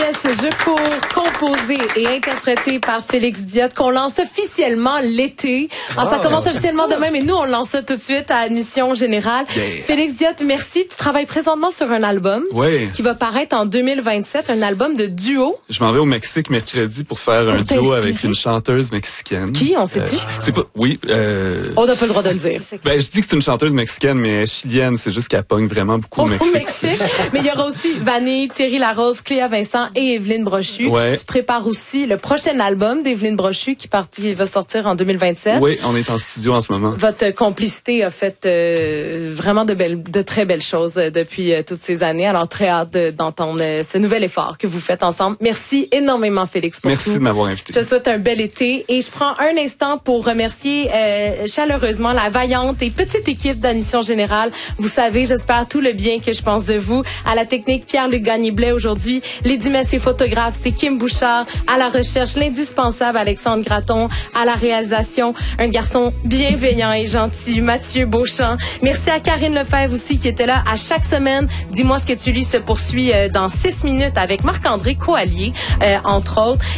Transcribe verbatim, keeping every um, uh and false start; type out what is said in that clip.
ce jeu court, composé et interprété par Félix Diot, qu'on lance officiellement l'été. Alors, ça Ah, commence j'aime officiellement ça. demain, mais nous, on le lance ça tout de suite à Admission Générale. Yeah. Félix Diot, merci. Tu travailles présentement sur un album Oui. qui va paraître en deux mille vingt-sept, un album de duo. Je m'en vais au Mexique mercredi pour faire Pour un duo t'inspirer. avec une chanteuse mexicaine. Qui, on sait-tu? Euh, c'est pas, oui, euh, On n'a pas le droit de le dire. ben, je dis que c'est une chanteuse mexicaine, mais elle est chilienne. C'est juste qu'elle pogne vraiment beaucoup au Au Mexique. Mexique. Mais il y aura aussi Vanille, Thierry Larose, Cléa Vincent et Evelyne Brochu. Ouais. Tu prépares aussi le prochain album d'Evelyne Brochu qui, parti, qui va sortir en deux mille vingt-sept. Oui, on est en studio en ce moment. Votre complicité a fait euh, vraiment de belles, de très belles choses euh, depuis euh, toutes ces années. Alors très hâte de- d'entendre euh, ce nouvel effort que vous faites ensemble. Merci énormément, Félix, pour Merci tout. de m'avoir invité. Je te souhaite un bel été et je prends un instant pour remercier euh, chaleureusement la vaillante et petite équipe d'Admission Générale. Vous savez, j'espère tout le bien que je pense de vous. À la technique, Pierre-Luc Gagné-Blais aujourd'hui. Lady Mess et photographe, c'est Kim Bouchard. À la recherche, l'indispensable Alexandre Graton. À la réalisation, un garçon bienveillant et gentil, Mathieu Beauchamp. Merci à Karine Lefebvre aussi qui était là à chaque semaine. Dis-moi ce que tu lis se poursuit euh, dans six minutes avec Marc-André Coallier, euh, entre autres.